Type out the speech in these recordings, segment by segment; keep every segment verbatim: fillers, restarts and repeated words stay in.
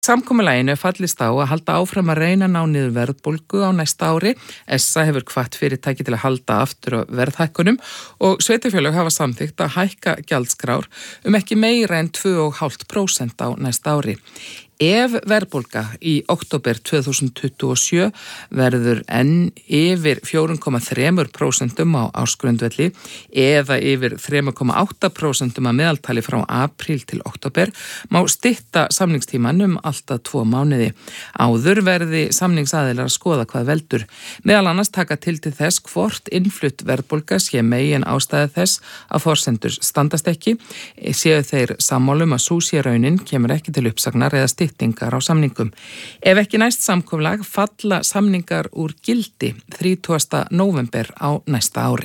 Samkomulaginu er fallist á að halda áfram að reyna ná niður verðbólgu á næsta ári. S A hefur hvatt fyrirtæki til að halda aftur á verðhækkunum og sveitarfélög hafa samþykkt að hækka gjaldskrár um ekki meira en tvö og hálft prósent á næsta ári. Ef verðbólga í október tvö þúsund tuttugu og sjö verður enn yfir fjögur komma þrjú prósent á ársgrundvelli eða yfir þrjú komma átta prósent að meðaltali frá apríl til október má stytta samningstíman um alltaf tvo mánuði. Áður verði samningsaðilar að skoða hvað veldur. Meðal annars taka til til þess hvort innflutt verðbólga sé megin ástæða þess að forsendur standast ekki, séu þeir sammálum að sú sé raunin kemur ekki til uppsagnar eða stytt á samningum. Ef ekki næst samkomulag falla samningar úr gildi þrítugasta nóvember á næsta ári.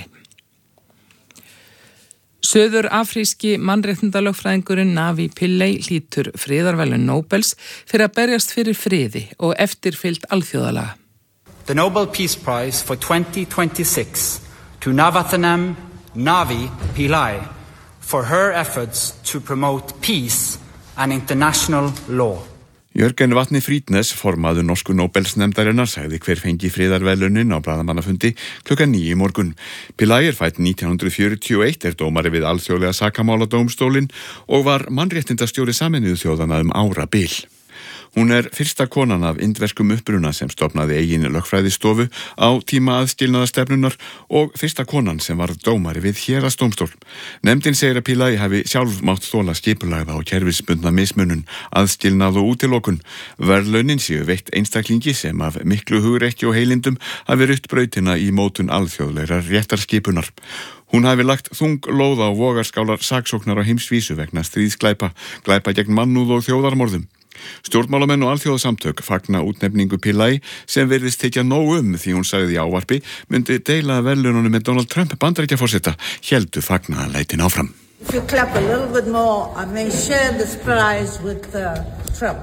Suður afríski mannréttindalögfræðingurinn Navi Pillay hlýtur friðarverðlaun Nóbels fyrir að berjast fyrir friði og eftirfylgd alþjóðalaga. The Nobel Peace Prize for twenty twenty-six to Navathanam Navi Pillay for her efforts to promote peace and international law. Jörgen Vatni Frýdnes, formaður norsku Nóbelsnefndarinnar, sagði hver fengi friðarverðlaunin á blaðamannafundi klukkan níu í morgun. Pillay er fædd nítján hundruð fjörutíu og eitt, er dómari við alþjóðlega sakamáladómstólinn og var mannréttindastjóri Sameinuðu þjóðanna um árabil. Hún er fyrsta konan af indverskum uppruna sem stofnaði eigin lögfræðistofu á tíma aðskilnaðarstefnunar og fyrsta konan sem var dómari við héraðsdómstól. Nefndin segir að Pillay hafi sjálf mátt þola skipulagða og kerfisbundna mismunun, aðskilnað og útilokun. Verðlaunin séu veitt einstaklingi sem af miklu hugrekki og heilindum hafi rutt brautina í mótun alþjóðlegrar réttarskipunar. Hún hafi lagt þung lóð á vogarskálar saksóknar á heimsvísu vegna stríðsglæpa, glæpa gegn mannúð og þjóðarmorðum. Stjórnmálamenn og alþjóðasamtök fagna útnefningu Pillay sem virðist tekja nóg um því hún sagði í ávarpi myndi deila verðlaununum með Donald Trump Bandaríkjaforseta, héldu fagnaðarleitin áfram. If you clap a little bit more, I may share this prize with uh, Trump.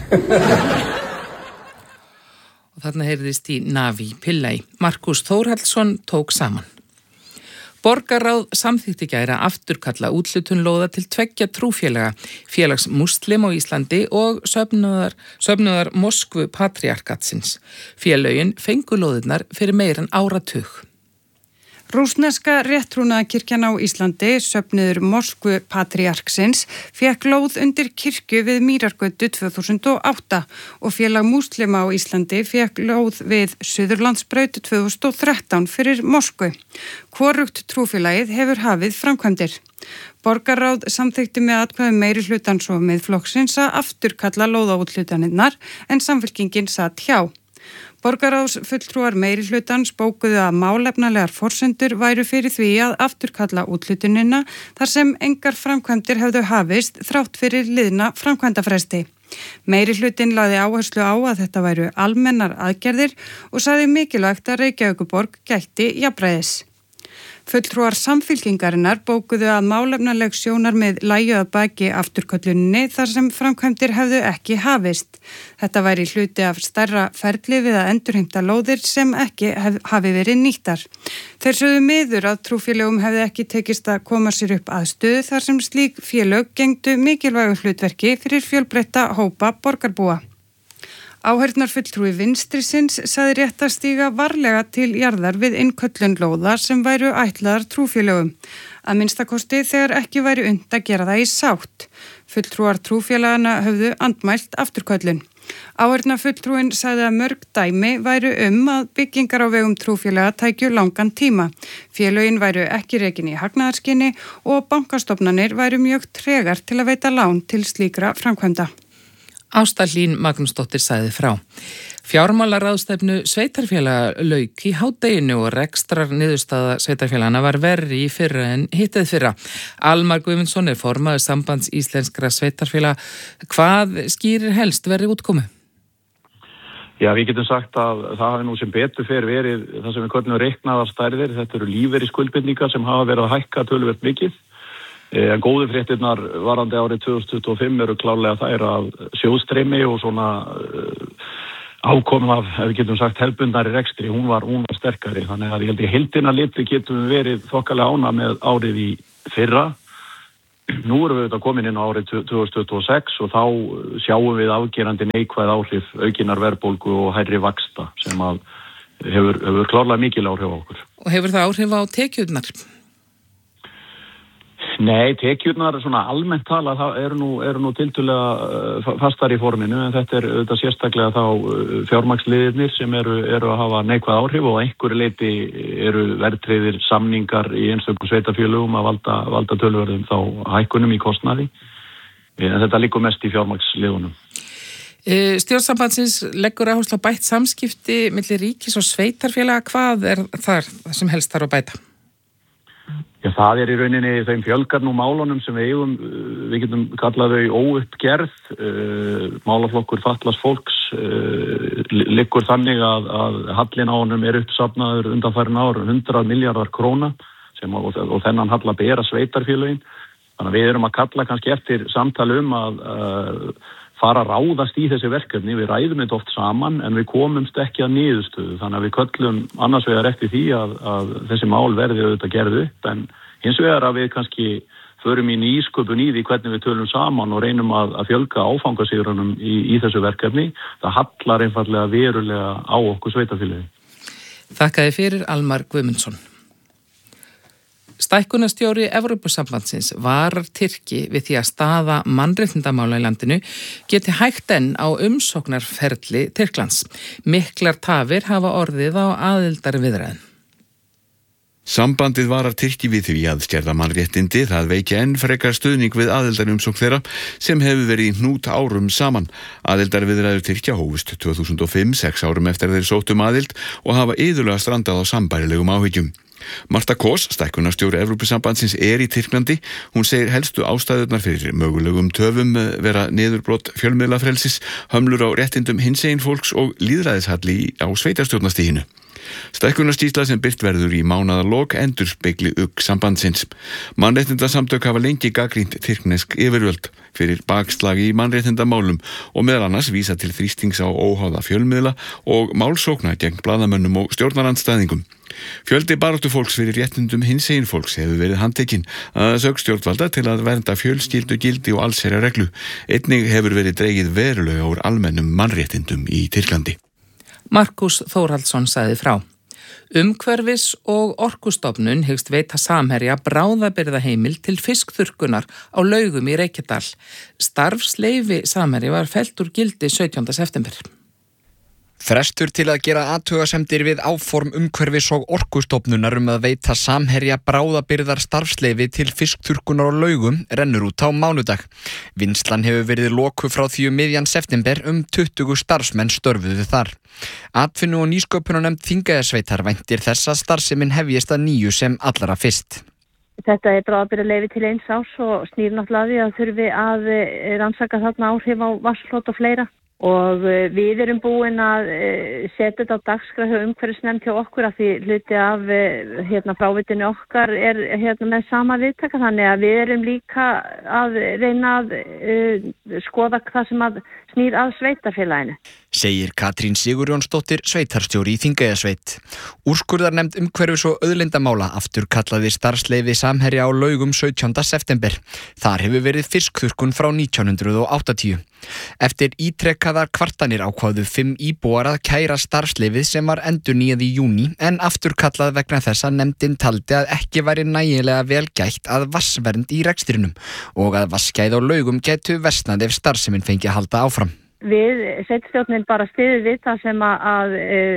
Og þarna heyrðist í Navi Pillay. Markus Þórhallsson tók saman. Borgarráð samþykkti í gær að afturkalla úthlutun lóða til tveggja trúfélaga, félags Muslim á Íslandi og söfnuðar, söfnuðar Moskvu patriarkatsins. Félögin fengu lóðirnar fyrir meir en áratug. Rússneska rétttrúnaðarkirkjan á Íslandi, söfnuður Moskvu patriarksins, fékk lóð undir kirkju við Mýrargötu tvö þúsund og átta og félag múslima á Íslandi fékk lóð við Suðurlandsbraut tvö þúsund og þrettán fyrir Moskvu. Hvorugt trúfélagið hefur hafið framkvæmdir. Borgarráð samþykkti með atkvæðum meiri hlutans og Miðflokksins að afturkalla lóðaúthlutanirnar en Samfylkingin satt hjá. Borgarráðs fulltrúar meiri hlutans bókuðu að málefnalegar forsendur væru fyrir því að afturkalla úthlutunina þar sem engar framkvæmdir hefðu hafist þrátt fyrir liðna framkvæmdafresti. Meiri hlutin lagði áherslu á að þetta væru almennar aðgerðir og sagði mikilvægt að Reykjavíkurborg gætti jafnræðis. Fulltrúar Samfylkingarinnar bókuðu að málefnaleg sjónarmið lægju að baki afturkölluninni þar sem framkvæmdir hefðu ekki hafist. Þetta væri hluti af stærra ferli við að endurheimta lóðir sem ekki hef, hafi verið nýttar. Þeir sögðu miður að trúfélögum hefði ekki tekist að koma sér upp aðstöðu þar sem slík félög gengdu mikilvægu hlutverki fyrir fjölbreytta hópa borgarbúa. Áheyrnarfulltrúi vinstrisins sagði rétt að stíga varlega til jarðar við innköllun lóða sem væru ætlaðar trúfélögum. Að minnstakosti þegar ekki væri unnt að gera það í sátt. Fulltrúar trúfélagana höfðu andmælt afturköllun. Áheyrnarfulltrúin sagði að mörg dæmi væru um að byggingar á vegum trúfélaga tækju langan tíma. Félögin væru ekki rekin í hagnaðarskyni og bankastofnanir væru mjög tregar til að veita lán til slíkra framkvæmda. Ásta Hlín Magnúsdóttir sagði frá. Fjármálaráðstefnu sveitarfélaga lauk í hádeginu og rekstrar niðurstaða sveitarfélagana var verri í fyrra en hittið fyrra. Almar Guðmundsson er formaður sambands íslenskra sveitarfélaga. Hvað skýrir helst verri útkomu? Já, við getum sagt að það hafi nú sem betur fer verið það sem við köllum reiknaðar stærðir. Þetta eru lífeyrisskuldbindningar sem hafa verið að hækka töluvert mikið. En góðu fréttirnar varandi árið tvö þúsund tuttugu og fimm eru klárlega þær af sjóðstreymi og svona ákomum af, ef við getum sagt, hefðbundnari rekstri, hún var, hún var sterkari. Þannig að ég held í heildina liti getum við verið þokkalega ánægð með árið í fyrra. nú erum við þetta komin inn á árið tvö þúsund tuttugu og sex og þá sjáum við afgerandi neikvæð áhrif aukinar verðbólgu og hærri vaxta sem að hefur, hefur klárlega mikil áhrif á okkur. Og hefur það áhrif á tekjurnar? Nei, tekjurnar svona almennt tala það eru nú, eru nú tiltölulega fastar í forminu en þetta er auðvitað sérstaklega þá fjármagnsliðirnir sem eru, eru að hafa neikvæð áhrif og einhverju leyti eru verðtryggðir samningar í einstökum sveitarfélögum að valda, valda töluvörðum þá hækkunum í kostnaði en þetta liggur mest í fjármagnsliðunum. Stjórnsambandsins leggur áherslu á bætt samskipti milli ríkis og sveitarfélaga. Hvað er þar sem helst þarf að bæta? Já, það er í rauninni þeim fjölgar nú málunum sem við eigum, við getum kallað þau óuppgerð, uh, málaflokkur fatlaðs fólks uh, liggur þannig að, að hallinn á honum er uppsafnaður undanfarin ár hundrað milljarðar króna sem, og, og þennan halla bera sveitarfélögin. Þannig að við erum að kalla kannski eftir samtali um að uh, fara að ráðast í þessi verkefni. Við ræðum þetta oft saman en við komumst ekki að niðurstöðu. Þannig að við köllum annars vegar eftir því að, að þessi mál verði auðvitað gerðu upp en hins vegar að við kannski förum í nýsköpun í því hvernig við tölum saman og reynum að, að fjölga áfangasýrunum í, í þessu verkefni. Það hallar einfallega verulega á okkur sveitarfélagi. Þakkaði fyrir Almar Guðmundsson. Stækkunarstjóri Evrópusambandsins varar Tyrki við því að staða mannréttindamála í landinu geti hægt enn á umsóknarferli Tyrklands. Miklar tafir hafa orðið á aðildarviðræðum. Sambandið varar Tyrki við því að skerða mannréttindi það veiki enn frekar stuðning við aðildarumsókn þeirra sem hefur verið í hnút árum saman. Aðildarviðræður Tyrkja hófust tvö þúsund og fimm, sex árum eftir þeir sóttum aðild og hafa iðulega strandað á sambærilegum áhyggjum. Marta Kos, stækkunarstjóri Evrópusambandsins er í Tyrklandi. Hún segir helstu ástæðurnar fyrir mögulegum töfum vera niðurbrot fjölmiðlafrelsis, hömlur á réttindum hinsegin fólks og lýðræðishalli á sveitarstjórnarstiginu. Stækkunarskýrsla sem birt verður í mánaðarlok endurspegli ugg sambandsins. Mannréttindasamtök hafa lengi gagnrýnt tyrknesk yfirvöld fyrir bakslagi í mannréttindamálum og meðal annars vísa til þrýstings á óháða fjölmiðla og málsókna gegn blaðamönnum og stjórnarandstæðingum. Fjöldi baráttu fólks fyrir réttindum hinsegin fólks hefur verið handtekinn að sögn stjórnvalda til að vernda fjölskyldu gildi og allsherjar reglu. Einnig hefur verið dregið verulega úr almennum mannréttindum í Tyrklandi. Markus Þórhaldsson sagði frá. Umhverfis og Orkustofnun hyggst veita Samherja bráðabirgðaheimild til fiskþurrkunar á Laugum í Reykjadal. Starfsleyfi Samherja var fellt úr gildi sautjánda september. Frestur til að gera athugasemdir við áform umhverfis og Orkustofnunar um að veita Samherja bráðabirgðar starfsleyfi til fiskþurrkunar á Laugum rennur út á mánudag. Vinnslan hefur verið lokuð frá því um miðjan september, um tuttugu starfsmenn störfuðu þar. Atvinnu- og nýsköpunarnefnd Þingeyjarsveitar væntir þess að starfsemin hefjist að nýju sem allra fyrst. Þetta er bráðabirgðaleyfi til eins árs og snýr náttúrulega því að þurfi að rannsaka þarna áhrif á vatnsflót og fleira. Og við erum búin að setja þetta á dagskrá hjá umhverfisnefnd hjá okkur að því hluti af hérna, frávitinu okkar er hérna, með sama viðtaka þannig að við erum líka að reyna að uh, skoða hvað sem að snýr að sveitarfélaginu. Segir Katrín Sigurjónsdóttir, sveitarstjóri í Þingeyjarsveit. Úrskurðarnefnd umhverfis og auðlindamála aftur kallaði starfsleyfi Samherja á Laugum sautjánda september. Þar hefur verið fiskþurrkun frá nítján hundruð áttatíu. Eftir ítrekkaðar kvartanir ákváðu fimm íbúar að kæra starfsleyfið sem var endurnýjað í júní en aftur kallað vegna þess að nefndin taldi að ekki væri nægilega vel gætt að vatnsvernd í rekstrinum og að vatnsgæði á Laugum gætu versnað ef starfsemin fengi að halda áfram. Við sveitarstjórnin bara styður við það sem að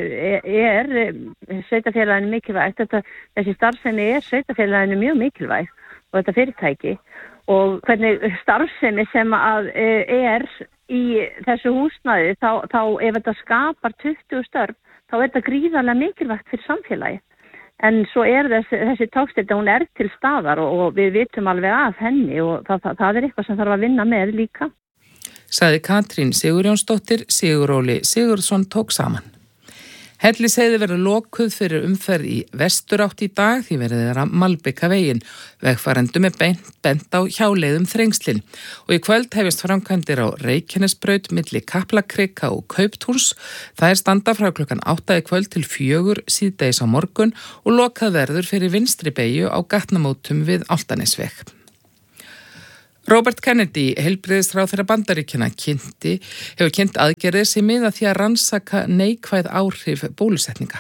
er sveitarfélaginu mikilvægt. Þetta, þessi starfsemi er sveitarfélaginu mjög mikilvægt og þetta fyrirtæki og hvernig starfsemi sem að er í þessu húsnæði þá, þá ef þetta skapar tuttugu störf þá er þetta gríðarlega mikilvægt fyrir samfélagi. En svo er þessi, þessi tókstyrta, hún er til staðar og, og við vitum alveg af henni og það, það, það er eitthvað sem þarf að vinna með líka. Sagði Katrín Sigurjónsdóttir. Siguróli Sigurðsson tók saman. Hellisheiði verður lokuð fyrir umferð í vesturátt í dag því verður þeirra malbika veginn. Vegfarendum er bent, bent á hjáleiðum þrengslin og í kvöld hefist framkvæmdir á Reykjanesbraut milli Kaplakrika og Kauptúns. Það er standa frá klukkan átta í kvöld til fjögur síðdegis á morgun og lokað verður fyrir vinstri beygju á gatnamótum við Álftanesveg. Robert Kennedy, heilbrigðisráðherra Bandaríkjanna, kynnti, hefur kynnt aðgerðir sem miða því að rannsaka neikvæð áhrif bólusetninga.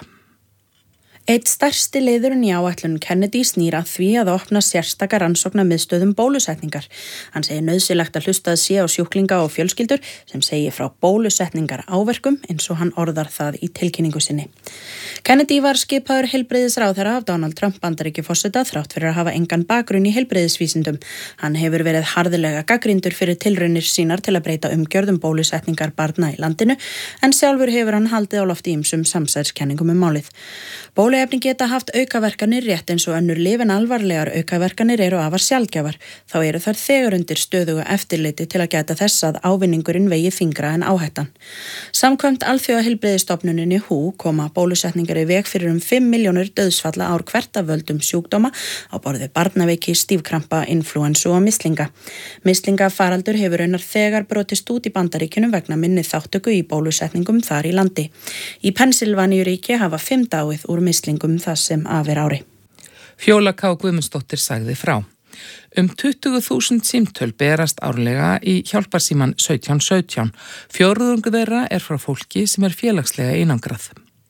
Eitt stærsti liðurinn í áætlun Kennedy snýr að því að opna sérstaka rannsóknarmiðstöðum bólusetningar. Hann segir nauðsynlegt að hlustað sé á sjúklinga og fjölskyldur sem segir frá bólusetningar áverkum eins og hann orðar það í tilkynningu sinni. Kennedy var skipaður heilbrigðisráðherra af Donald Trump Bandaríkjaforseta þrátt fyrir að hafa engan bakgrunn í heilbrigðisvísindum. Hann hefur verið harðilega gagnrýndur fyrir tilraunir sínar til að breyta umgjörðum bólusetningar barna í landinu en sjálfur hefur hann haldið á lofti ýmsum samsærskenningum um málið. Bóluefni geta haft aukaverkanir rétt eins og önnur lyf en alvarlegar aukaverkanir eru afar sjaldgæfar. Þá eru þær þegar undir stöðugu eftirliti til að geta þess að ávinningurinn vegi þyngra en áhættan. Samkvæmt Alþjóðaheilbrigðisstofnuninni H U koma bólusetningar í veg fyrir um fimm milljónir dauðsfalla ár hvert af völdum sjúkdóma á borð við barnaveiki, stífkrampa, inflúensu og mislinga. Mislingafaraldur hefur raunar þegar brotist út í Bandaríkjunum vegna minni þáttöku í bólusetningum þar í landi. Í Pennsylvaníuríki hafa fimm dáið úr mislingum það sem af er ári. Fjóla K. Guðmundsdóttir sagði frá. Um tuttugu þúsund símtöl berast árlega í hjálparsíman sautján sautján. Fjórðungur þeirra er frá fólki sem er félagslega einangrað.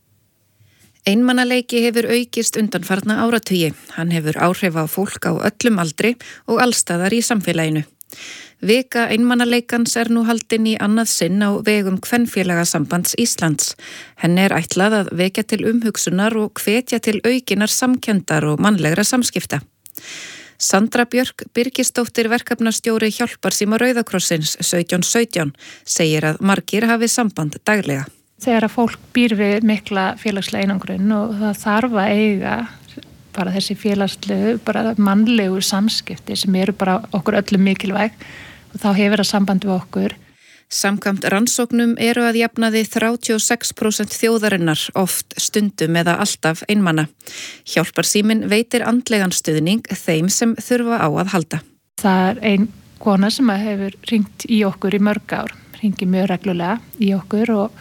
Einmannaleiki hefur aukist undanfarna áratugi. Hann hefur áhrif á fólk á öllum aldri og allstaðar í samfélaginu. Vika einmannaleikans er nú haldin í annað sinn á vegum Kvenfélagasambands Íslands. Henni er ætlað að vekja til umhugsunar og hvetja til aukinar samkenndar og mannlegra samskipta. Sandra Björk Birgisdóttir verkefnastjóri hjálparsíma Rauðakrossins sautján sautján segir að margir hafi samband daglega. Þegar að fólk býr við mikla félagslega einangrun og það þarf að eiga bara þessi félagslegu, bara mannlegu samskipti sem eru bara okkur öllum mikilvæg og þá hefur það samband við okkur. Samkvæmt rannsóknum eru að jafnaði þrjátíu og sex prósent þjóðarinnar oft stundum eða alltaf einmana. Hjálparsíminn veitir andlegan stuðning þeim sem þurfa á að halda. Það er ein kona sem hefur hringt í okkur í mörg ár, hringi mjög reglulega í okkur og,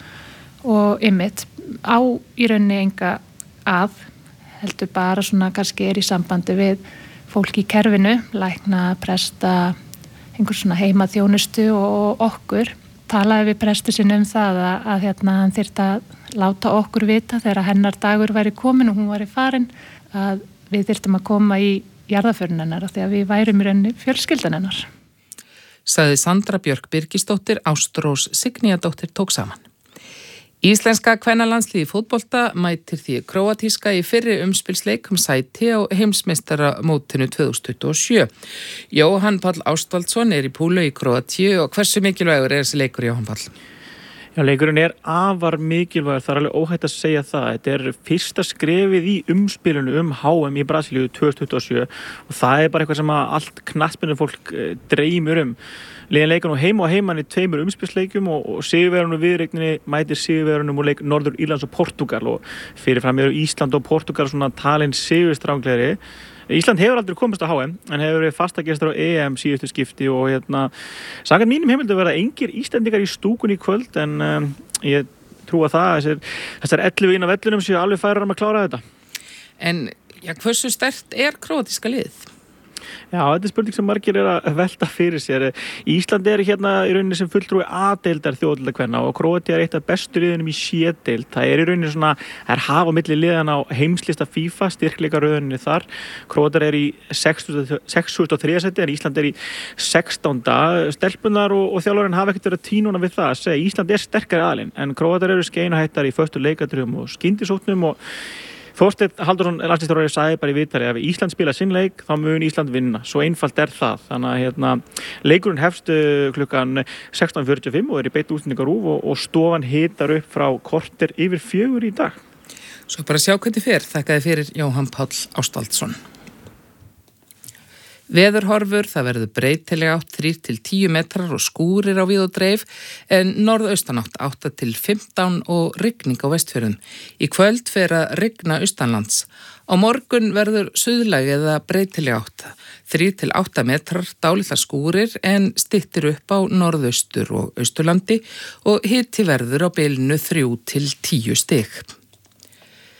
og ymmit á í rauninni enga að heldur bara svona kannski er í sambandi við fólk í kerfinu, lækna, presta, einhver svona heimaþjónustu og okkur. Talaði við presti sinni um það að, að hérna, hann þyrfti að láta okkur vita þegar hennar dagur væri komin og hún væri farin að við þyrftum að koma í jarðaförun hennar því að við værum í rauninni fjölskyldan hennar. Sagði Sandra Björk Birgisdóttir, Ástrós Signíadóttir tók saman. Íslenska kvennalandsliðið í fótbolta mætir því króatíska í fyrri umspilsleik um sæti á heimsmeistaramótinu tvö þúsund tuttugu og sjö. Jóhann Páll Ástvaldsson er í púlu í Króatíu og hversu mikilvægur er þessi leikur, Jóhann Páll? Já, leikurinn er afar mikilvægur, það er alveg óhætt að segja það. Þetta er fyrsta skrefið í umspilinu um H M í Brasilíu tvö þúsund tuttugu og sjö og það er bara eitthvað sem allt knattspyrnu fólk dreymir um. Liðin leika nú heima og heiman í tveimur umspilsleikjum og, og sigurverunum viðreikninni mætir sigurverunum og leik Norður Írlands og Portúgal og fyrirfram eru Ísland og Portúgal svona talin sigurstranglegri. Ísland hefur aldrei komist á H M en hefur verið fastagestur á E M síðustu skipti og hérna samkvæmt mínum heimildum verða engir Íslendingar í stúkunni í kvöld en um, ég trúa það þessar, þessar ellefu inn á vellinum séu alveg færar um að klára þetta. En já, hversu sterkt er króatíska liðið? Já, þetta er spurning sem margir er að velta fyrir sér. Ísland er hérna í rauninni sem fulltrúi A-deildar þjóðdeildakvenna og Króatía er eitt af bestu liðunum í C-deild. Það er í rauninni svona, það er hafa milli liðan á heimslista FIFA, styrkleika rauninni þar. Króatar er í sextugasta og þriðja sæti en Ísland er í sextánda Stelpunar og, og þjálfarinn hafa ekkert verið að tínuna við það að segja Ísland er sterkari aðilinn en Króatar eru skeinuhættar í föstu leikatriðum og skyndisóknum og Þorsteinn Halldórsson landsliðsþjálfari sagði bara í viðtali að ef Ísland spila sinn leik þá mun Ísland vinna, svo einfalt er það. Þannig að hérna, leikurinn hefst klukkan sextán fjörutíu og fimm og er í beinni útsendingu á RÚV og, og stofan hitar upp frá korter yfir fjögur í dag. Svo bara sjá hvernig fer, þakkaði fyrir Jóhann Páll Ástvaldsson. Veðurhorfur, það verður breytileg átt þrír til tíu metrar og skúrir á víð og dreif en norðaustanátt átta til fimmtán og rigning á Vestfjörðum. Í kvöld fer að rigna austanlands. Á morgun verður suðlæg eða breytileg átt þrír til átta metrar dálitla skúrir en styttir upp á norðaustur og austurlandi og hiti verður á bilinu þrjú til tíu stig.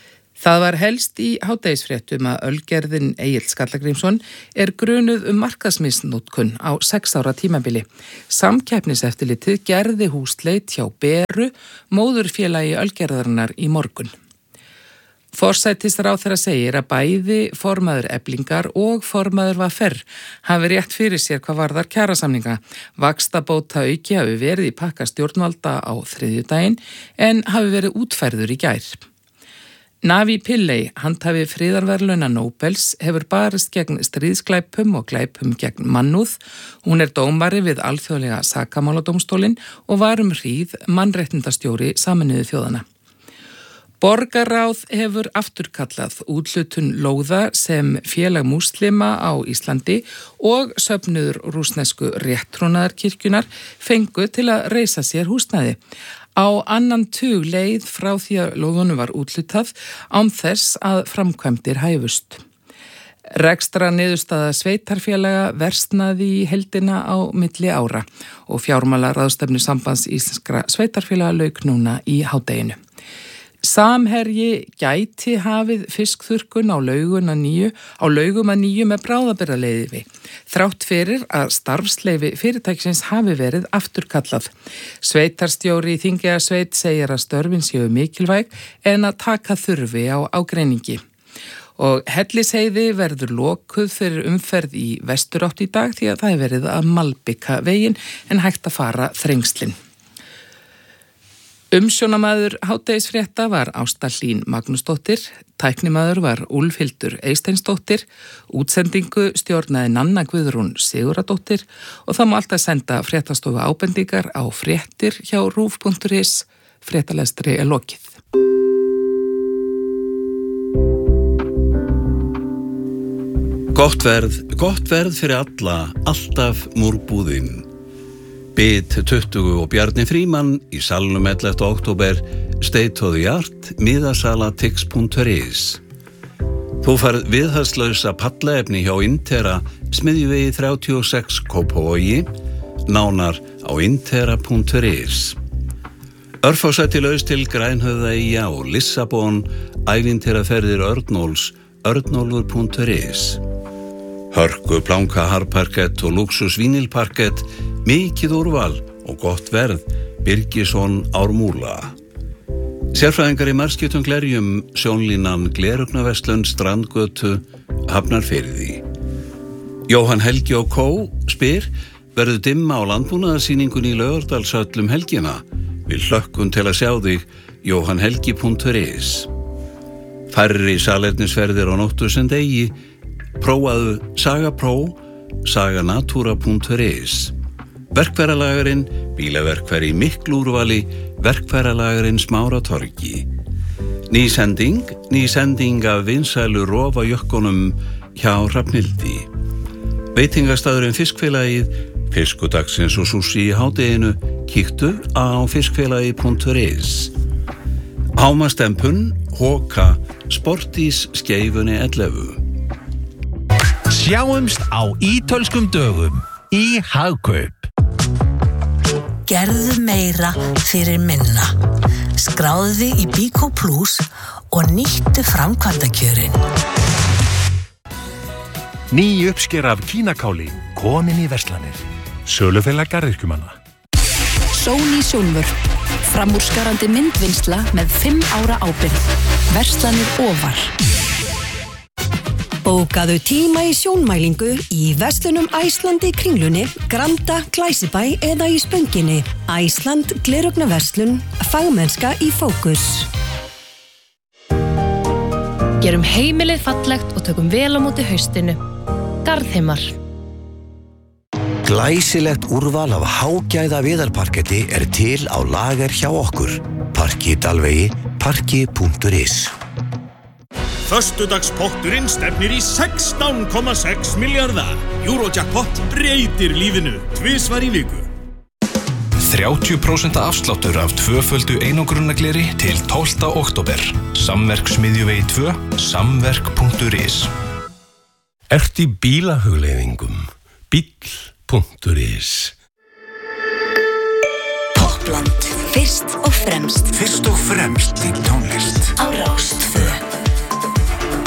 Það var helst í hádegisfréttum að Ölgerðin Egill Skallagrímsson er grunuð um markaðsmisnotkun á sex ára tímabili. Samkeppniseftirlitið gerði húsleit hjá Beru, móðurfélagi Ölgerðarinnar í morgun. Forsætisráðherra segir að bæði formaður Eflingar og formaður V R hafi rétt fyrir sér hvað varðar kjarasamninga. Vaxtabóta auki hafi verið í pakka stjórnvalda á þriðjudaginn en hafi verið útfærður í gær. Navi Pillay, handhafi friðarverðlauna Nóbels, hefur barist gegn stríðsglæpum og glæpum gegn mannúð. Hún er dómari við alþjóðlega sakamáladómstólinn og var um hríð mannréttindastjóri Sameinuðu þjóðanna. Borgarráð hefur afturkallað úthlutun lóða sem félag múslima á Íslandi og söfnuður rússnesku rétttrúnaðarkirkjunar fengu til að reisa sér húsnæði. Á annan tug leið frá því að lóðunum var úthlutað án þess að framkvæmdir hæfust. Rekstra niðurstaða sveitarfélaga versnaði í heildina á milli ára og fjármálaráðstefnu sambands íslenskra sveitarfélaga lauk núna í hádeginu. Samherji gæti hafið fiskþurrkun á laugum að nýju, á laugum að nýju með bráðabirgðaleyfi. Þrátt fyrir að starfsleyfi fyrirtækisins hafi verið afturkallað. Sveitarstjóri í Þingeyjarsveit segir að störfin séu mikilvæg en að taka þurfi á ágreiningi. Og Hellisheiði verður lokuð fyrir umferð í vesturátt í dag því að það er verið að malbika veginn en hægt að fara þrengslin. Umsjónamaður hádegisfrétta var Ásta Hlín Magnúsdóttir, tæknimaður var Úlfhildur Eysteinsdóttir, útsendingu stjórnaði Nanna Guðrún Siguradóttir og það má alltaf senda fréttastofu ábendingar á fréttir hjá rúv punktur is. Fréttalestri er lokið. Gott verð, gott verð fyrir alla, alltaf múrbúðinn. Bit tuttugu og Bjarni Frímann í salnum ellefta október, State of the Art, miðasala tix punktur is. Þú færð viðhaldslausa pallaefni hjá Intera, smiðjuvegi þrjátíu og sex Kópavogi, nánar á intera punktur is. Örfásæti laus til Grænhöfðaeyja og Lissabon, ævintýraferðir Örnóls, örnólfur punktur is. Hörku, planka, harparkett og luxus vínilparkett, mikið úrval og gott verð, Birgisson Ármúla. Sérfræðingar í marskjötum glerjum, sjónlínan Glerugnaverslun, Strandgötu, Hafnarfirði. Jóhann Helgi og Kó spyr, verður dimma á landbúnaðarsýningunni í Laugardalshöll helgina? Við hlökkum til að sjá þig, jóhann helgi punktur is. Færri salernisferðir á nóttu sem degi, prófaðu Saga Pro, saganatúra punktur is. Verkfæralagarinn, bílaverkfæri í miklu úrvali, verkfæralagarinn Smáratorgi. Ný sending, ný sending af vinsælu rofajökkunum hjá Hrafnhildi. Veitingastæðurinn Fiskfélagið, Fiskudagsins og sushi í hádeginu, kíktu á fiskfélagi punktur is. Hámastempun, Hóka, Sportís skeifunni ellefu. Sjáumst á ítölskum dögum í Hagkaup. Gerðu meira fyrir minna. Skráðu þig í Bíkó Plus og nýttu framkvæmdakjörin. Ný uppsker af kínakáli, komin í verslanir. Sölufélag garðyrkjumanna. Sony Sjónvörp. Framúrskarandi myndvinnsla með fimm ára ábyrgð. Verslanir ofar. Bókaðu tíma í sjónmælingu í verslunum Æsland í Kringlunni, Granda, Glæsibæ eða í Spönginni. Æsland, glerugnaverslun, fagmennska í fókus. Gerum heimilið fallegt og tökum vel á móti haustinu. Garðheimar. Glæsilegt úrval af hágæða viðarparketti er til á lager hjá okkur. Parki Dalvegi, parki punktur is. Föstudagspotturinn stefnir í sextán komma sex milljarða. Eurojackpot breytir lífinu tvisvar í viku. þrjátíu prósent afsláttur af tvöföldu einangrunargleri til tólfta október. Samverk smiðjuvegi tvö, samverk punktur is. Ert í bílahugleiðingum? Bíll punktur is. Toppland, fyrst og fremst. Fyrst og fremst í tónlist. Á Rás tvö.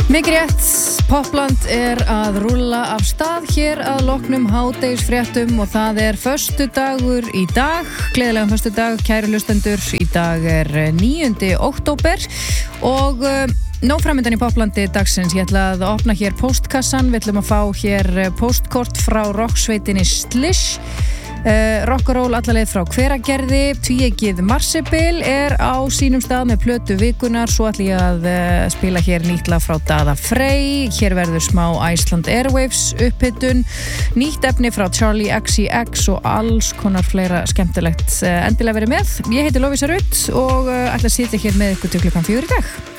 Mikið rétt, Popland er að rúlla af stað hér að loknum hádegisfréttum og það er föstudagur í dag, gleðilegan föstudag, kæru hlustendur, í dag er níundi október og uh, nóg framundan í Poplandi dagsins, ég ætla að opna hér postkassan, við ætlum að fá hér postkort frá rocksveitinni Slish. Uh, Rock'n'roll allarleið frá Hveragerði, tvíegið Marsibil er á sínum stað með plötu vikunar, svo ætla ég að uh, spila hér nýtt lag frá Daða Frey, hér verður smá Iceland Airwaves upphittun, nýtt efni frá Charlie X C X og alls konar fleira skemmtilegt uh, endilega verið með. Ég heiti Lovísa Rutt og uh, ætla að sitja hér með ykkur til klukkan fjögur í dag.